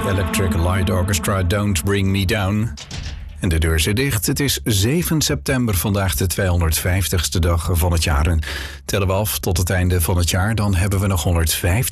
Electric Light Orchestra, Don't Bring Me Down. En de deur zit dicht. Het is 7 september, vandaag de 250ste dag van het jaar. En tellen we af tot het einde van het jaar, dan hebben we nog 115